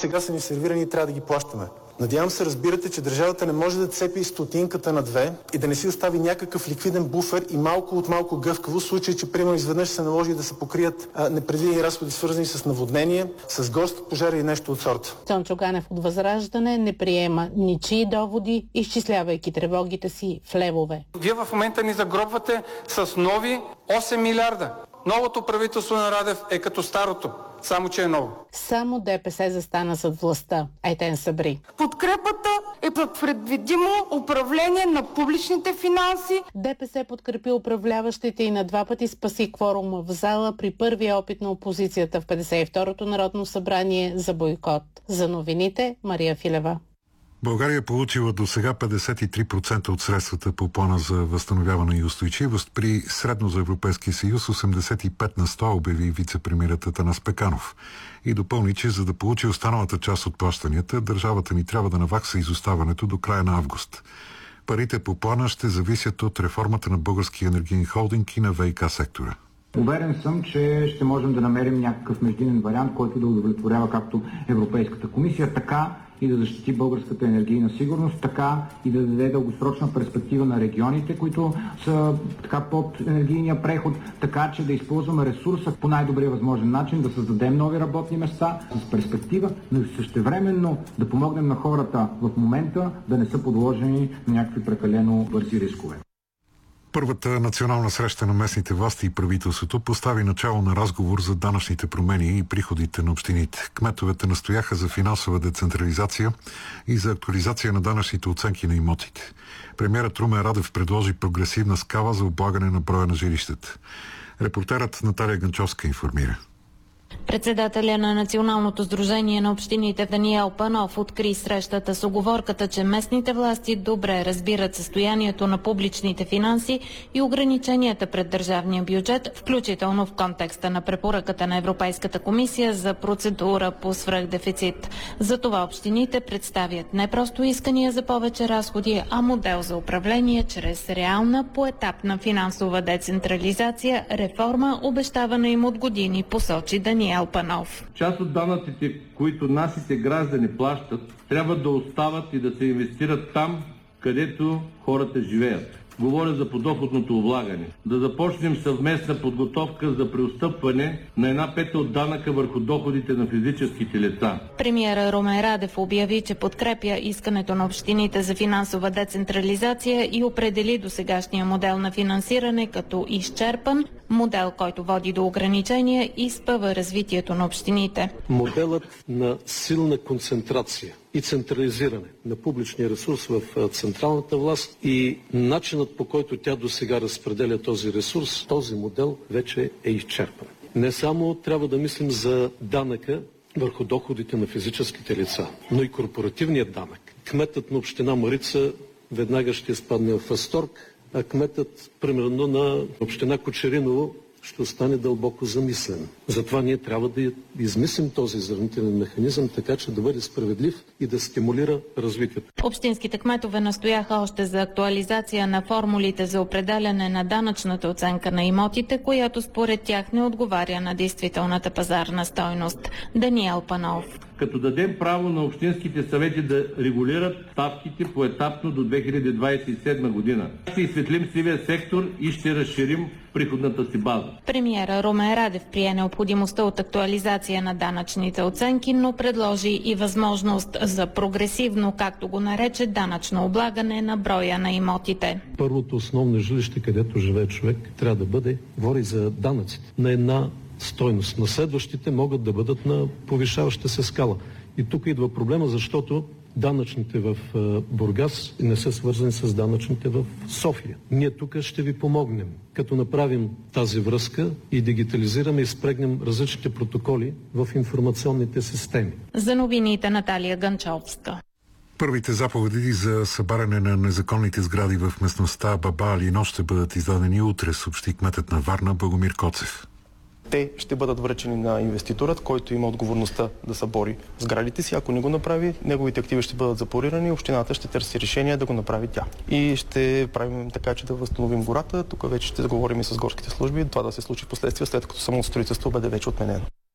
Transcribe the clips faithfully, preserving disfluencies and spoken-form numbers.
сега са ни сервирани и трябва да ги плащаме. Надявам се, разбирате, че държавата не може да цепи стотинката на две и да не си остави някакъв ликвиден буфер и малко от малко гъвкаво, в случай, че примерно изведнъж се наложи да се покрият а, непредвидени разходи, свързани с наводнение, с горски пожари и нещо от сорта. Цончо Ганев от Възраждане не приема ничии доводи, изчислявайки тревогите си в левове. Вие в момента ни загробвате с нови осем милиарда. Новото правителство на Радев е като старото, само че е ново. Само ДПС застана зад властта. Етен Сабри. Подкрепата е за предвидимо управление на публичните финанси. ДПС подкрепи управляващите и на два пъти спаси кворума в зала при първия опит на опозицията в петдесет и второто Народно събрание за бойкот. За новините Мария Филева. България е получила до сега петдесет и три процента от средствата по плана за възстановяване и устойчивост, при средно за Европейския съюз осемдесет и пет на сто, обяви вице-премиерът Атанас Пеканов. И допълни, че за да получи останалата част от плащанията, държавата ни трябва да навакса изоставането до края на август. Парите по плана ще зависят от реформата на Българския енергиен холдинг и на ВиК сектора. Уверен съм, че ще можем да намерим някакъв междинен вариант, който да удовлетворява както Европейската комисия, така и да защити българската енергийна сигурност, така и да даде дългосрочна перспектива на регионите, които са така под енергийния преход, така че да използваме ресурса по най-добрия възможен начин, да създадем нови работни места с перспектива, но и същевременно да помогнем на хората в момента да не са подложени на някакви прекалено бързи рискове. Първата национална среща на местните власти и правителството постави начало на разговор за данъчните промени и приходите на общините. Кметовете настояха за финансова децентрализация и за актуализация на данъчните оценки на имотите. Премиерът Румен Радев предложи прогресивна скала за облагане на броя на жилищата. Репортерът Наталия Ганчовска информира. Председателя на Националното сдружение на общините Даниел Панов откри срещата с уговорката, че местните власти добре разбират състоянието на публичните финанси и ограниченията пред държавния бюджет, включително в контекста на препоръката на Европейската комисия за процедура по свръхдефицит. Затова общините представят не просто искания за повече разходи, а модел за управление чрез реална поетапна финансова децентрализация, реформа, обещавана им от години, посочи Даниел Панов. Част от данъците, които нашите граждани плащат, трябва да остават и да се инвестират там, където хората живеят. Говоря за подоходното облагане. Да започнем съвместна подготовка за преотстъпване на една пета от данъка върху доходите на физическите лица. Премиерът Румен Радев обяви, че подкрепя искането на общините за финансова децентрализация и определи досегашния модел на финансиране като изчерпан, модел, който води до ограничения и спъва развитието на общините. Моделът на силна концентрация и централизиране на публичния ресурс в централната власт и начинът, по който тя досега разпределя този ресурс, този модел вече е изчерпан. Не само трябва да мислим за данъка върху доходите на физическите лица, но и корпоративният данък. Кметът на община Марица веднага ще изпадне в възторг, а кметът, примерно, на община Кочериново ще остане дълбоко замислен. Затова ние трябва да измислим този изравнителен механизъм, така че да бъде справедлив и да стимулира развитието. Общинските кметове настояха още за актуализация на формулите за определяне на данъчната оценка на имотите, която според тях не отговаря на действителната пазарна стойност. Даниел Панов. Като дадем право на общинските съвети да регулират ставките поетапно до две хиляди двадесет и седма година. Ще изсветлим сивия сектор и ще разширим приходната си база. Премиера Румен Радев прие необходимостта от актуализация на данъчните оценки, но предложи и възможност за прогресивно, както го нарече, данъчно облагане на броя на имотите. Първото основно жилище, където живее човек, трябва да бъде, говори за данъците, на една стойност. На следващите могат да бъдат на повишаваща се скала. И тук идва проблема, защото данъчните в Бургас не са свързани с данъчните в София. Ние тук ще ви помогнем, като направим тази връзка и дигитализираме и спрегнем различните протоколи в информационните системи. За новините Наталия Ганчовска. Първите заповеди за събаряне на незаконните сгради в местността Баба Алино ще бъдат издадени утре, съобщи кметът на Варна Богомир Коцев. Те ще бъдат връчени на инвеститорът, който има отговорността да събори сградите си. Ако не го направи, неговите активи ще бъдат запорирани и общината ще търси решение да го направи тя. И ще правим така, че да възстановим гората. Тук вече ще говорим и с горските служби. Това да се случи в последствие, след като самото строителство бъде вече отменено.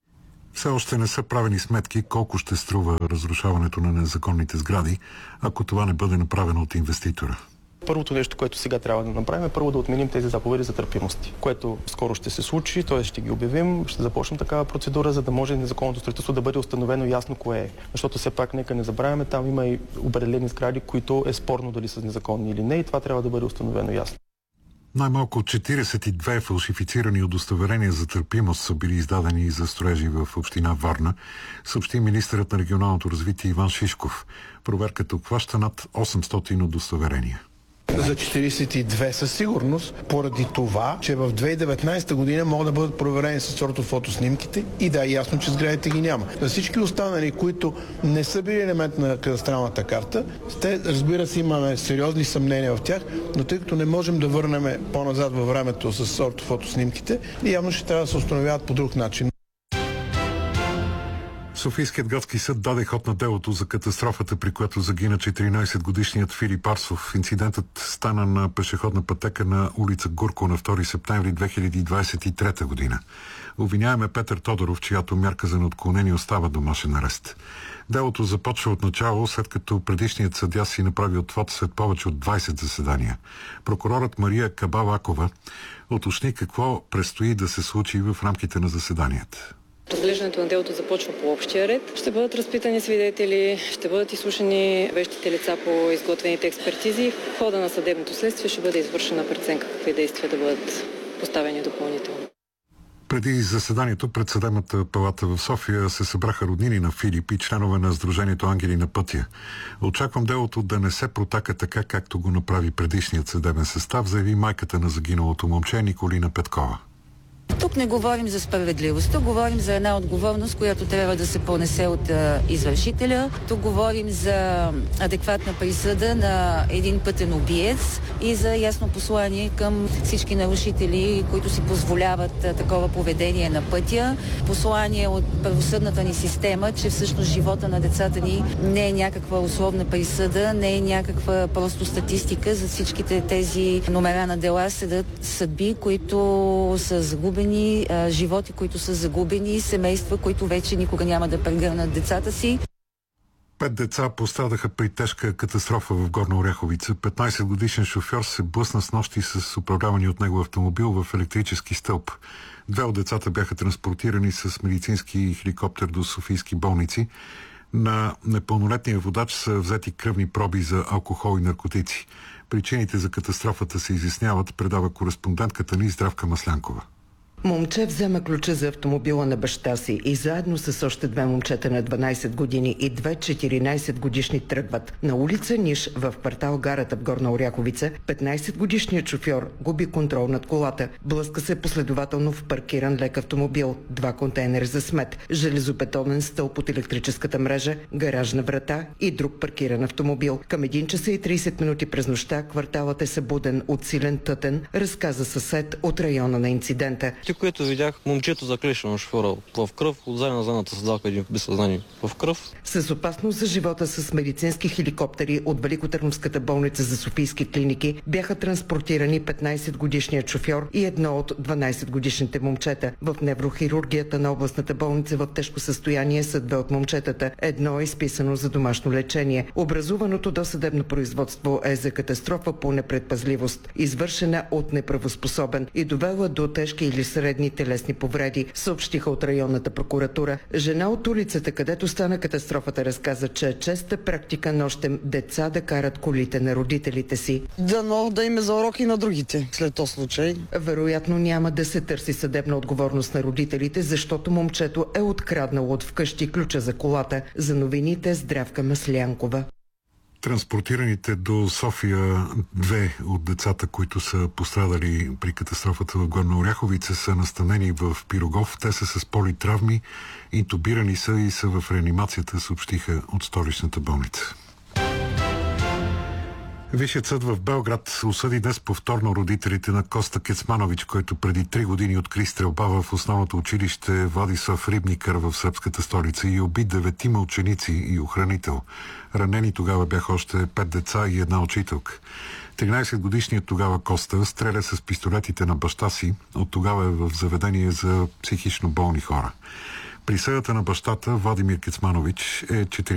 Все още не са правени сметки колко ще струва разрушаването на незаконните сгради, ако това не бъде направено от инвеститора. Първото нещо, което сега трябва да направим, е първо да отменим тези заповеди за търпимости, което скоро ще се случи, т.е. ще ги обявим, ще започнем такава процедура, за да може незаконното строителство да бъде установено ясно кое е. Защото все пак нека не забравяме, там има и определени сгради, които е спорно дали са незаконни или не, и това трябва да бъде установено ясно. Най-малко четиридесет и две фалшифицирани удостоверения за търпимост са били издадени за строежи в община Варна, съобщи министърът на регионалното развитие Иван Шишков. Проверката обхваща над осемстотин удостоверения. За четиридесет и две със сигурност, поради това, че в две хиляди и деветнадесета година могат да бъдат проверени с ортофотоснимките и да е ясно, че сградите ги няма. За всички останали, които не са били елемент на кадастралната карта, те, разбира се, имаме сериозни съмнения в тях, но тъй като не можем да върнем по-назад във времето с ортофотоснимките, явно ще трябва да се установяват по друг начин. Софийският градски съд даде ход на делото за катастрофата, при която загина четиринадесетгодишният Филип Арсов. Инцидентът стана на пешеходна пътека на улица Гурко на втори септември две хиляди двадесет и трета година. Обвиняем е Петър Тодоров, чиято мярка за неотклонение остава домашен арест. Делото започва от начало, след като предишният съдия си направи отвод след повече от двадесет заседания. Прокурорът Мария Кабалакова уточни какво предстои да се случи в рамките на заседанията. Разглеждането на делото започва по общия ред. Ще бъдат разпитани свидетели, ще бъдат изслушани вещите лица по изготвените експертизи. В хода на съдебното следствие ще бъде извършена преценка какви действия да бъдат поставени допълнително. Преди заседанието пред Съдебната палата в София се събраха роднини на Филип и членове на Сдружението Ангели на пътя. Очаквам делото да не се протака така, както го направи предишният съдебен състав, заяви майката на загиналото момче Николина Петкова. Тук не говорим за справедливост, тук говорим за една отговорност, която трябва да се понесе от а, извършителя. Тук говорим за адекватна присъда на един пътен убиец и за ясно послание към всички нарушители, които си позволяват а, такова поведение на пътя. Послание от правосъдната ни система, че всъщност живота на децата ни не е някаква условна присъда, не е някаква просто статистика. За всичките тези номера на дела седат съдби, които са загубени, животи, които са загубени, семейства, които вече никога няма да прегърнат децата си. Пет деца пострадаха при тежка катастрофа в Горна Оряховица. петнадесетгодишен шофьор се блъсна с нощи с управлявани от него автомобил в електрически стълб. Две от децата бяха транспортирани с медицински хеликоптер до софийски болници. На непълнолетния водач са взети кръвни проби за алкохол и наркотици. Причините за катастрофата се изясняват, предава кореспондентката ни Здравка Маслянкова. Момче взема ключа за автомобила на баща си и заедно с още две момчета на дванадесет години и две четиринадесет годишни тръгват. На улица Ниш в квартал Гарата в Горна Оряховица петнадесетгодишният шофьор губи контрол над колата. Блъска се последователно в паркиран лек автомобил, два контейнера за смет, железобетонен стълб от електрическата мрежа, гаражна врата и друг паркиран автомобил. Към един часа и тридесет минути през нощта кварталът е събуден от силен тътен, разказа съсед от района на инцидента. Което видях, момчето заклешено шофьора в кръв, от задна задната седалка един без съзнание в кръв. С опасност за живота с медицински хеликоптери от Великотърновската болница за софийски клиники бяха транспортирани петнадесетгодишният шофьор и едно от дванадесетгодишните момчета. В неврохирургията на областната болница в тежко състояние са две от момчетата. Едно е изписано за домашно лечение. Образуваното досъдебно производство е за катастрофа по непредпазливост, извършена от неправоспособен и довела до тежки или средни телесни повреди, съобщиха от районната прокуратура. Жена от улицата, където стана катастрофата, разказа, че е честа практика нощем деца да карат колите на родителите си. Дано да им е за уроки на другите след този случай. Вероятно няма да се търси съдебна отговорност на родителите, защото момчето е откраднало от вкъщи ключа за колата. За новините Здравка Маслянкова. Транспортираните до София две от децата, които са пострадали при катастрофата в Горна Оряховица, са настанени в Пирогов. Те са с политравми, интубирани са и са в реанимацията, съобщиха от столичната болница. Висшият съд в Белград осъди днес повторно родителите на Коста Кецманович, който преди три години откри стрелба в основното училище Владислав Рибникър в сръбската столица и уби деветима ученици и охранител. Ранени тогава бяха още пет деца и една учителка. тринадесетгодишният тогава Коста стреля с пистолетите на баща си. От тогава е в заведение за психично болни хора. Присъдата на бащата Владимир Кецманович е четири